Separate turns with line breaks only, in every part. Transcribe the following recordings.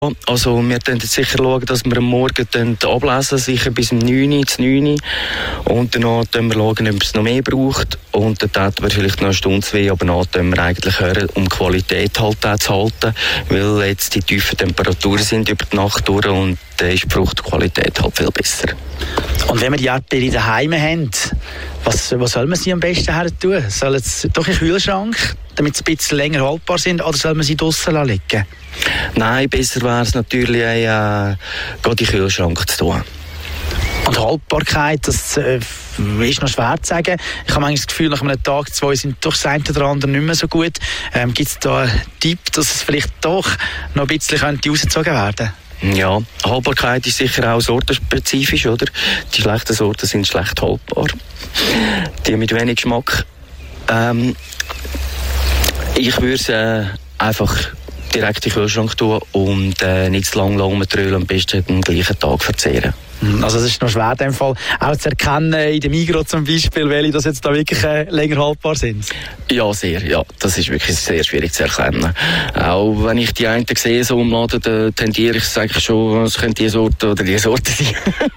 Also wir schauen jetzt sicher, dass wir am Morgen ablesen, sicher bis um 9 Uhr. Und danach schauen wir, ob es noch mehr braucht. Und dann täten wir vielleicht noch eine Stunde, 2, aber danach hören wir eigentlich hören, um die Qualität halt auch zu halten. Weil jetzt die tiefen Temperaturen sind über die Nacht durch und dann ist die Fruchtqualität halt viel besser.
Und wenn wir die Erdbeere daheim haben, was soll man sie am besten her tun? Soll es doch in den Kühlschrank, damit sie ein bisschen länger haltbar sind, oder soll man sie draussen liegen?
Nein, besser wäre es natürlich, gerade in den Kühlschrank zu tun.
Und Haltbarkeit, das ist noch schwer zu sagen. Ich habe manchmal das Gefühl, nach einem Tag, 2 sind doch das eine oder andere nicht mehr so gut. Gibt es da einen Tipp, dass es vielleicht doch noch ein bisschen rausgezogen werden könnte?
Ja, Haltbarkeit ist sicher auch sortenspezifisch, oder? Die schlechten Sorten sind schlecht haltbar. Die mit wenig Geschmack. Ich würde es einfach direkt in den Kühlschrank tun und nicht zu lange rumtrölen, am besten am gleichen Tag verzehren.
Also es ist noch schwer in dem Fall auch zu erkennen, in der Migros zum Beispiel, welche das jetzt da wirklich länger haltbar sind?
Ja, sehr. Ja, das ist wirklich sehr schwierig zu erkennen. Auch wenn ich die einen sehe, so im Laden, dann tendiere ich eigentlich schon, es könnte die Sorte oder die Sorte sein.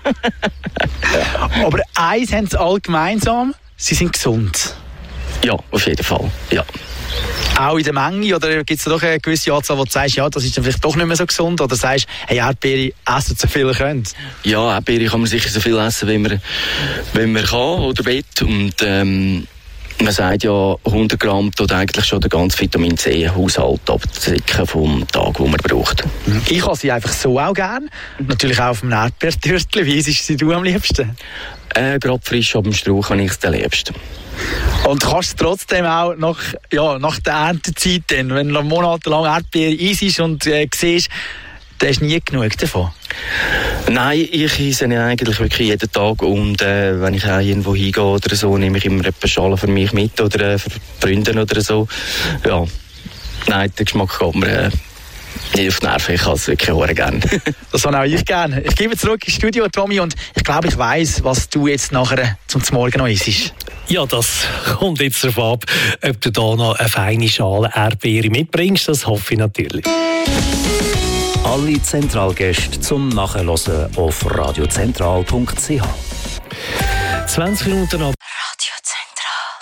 Aber eins haben sie alle gemeinsam, sie sind gesund.
Ja, auf jeden Fall, ja.
Auch in der Menge, oder gibt es da doch eine gewisse Anzahl, wo du sagst, ja, das ist dann vielleicht doch nicht mehr so gesund, oder sagst, hey, Erdbeere essen so viel ihr könnt?
Ja, Erdbeere kann man sicher so viel essen, wenn man kann oder will. Und man sagt ja, 100 Gramm tut eigentlich schon den ganzen Vitamin C-Haushalt abdecken vom Tag, den man braucht.
Ich habe sie einfach so auch gern. Natürlich auch auf dem Erdbeertürtchen. Wie isst sie du am liebsten?
Gerade frisch ab dem Strauch habe ich es am liebsten.
Und kannst du trotzdem auch nach der Erntezeit, wenn du monatelang Erdbeeren isst und siehst, da ist nie genug davon?
Nein, ich esse eigentlich wirklich jeden Tag und wenn ich auch irgendwo hingehe oder so, nehme ich immer eine Schale für mich mit oder für Freunde oder so. Ja, nein, der Geschmack geht mir nicht auf die Nerven, ich kann es wirklich auch gerne.
Das habe auch ich gerne. Ich gebe zurück ins Studio, Tommy, und ich glaube, ich weiss, was du jetzt nachher zum Morgen noch isst.
Ja, das kommt jetzt darauf ab, ob du da noch eine feine Schale Erdbeere mitbringst. Das hoffe ich natürlich.
Alle Zentralgäste zum Nachhören auf radiozentral.ch.
20 Minuten ab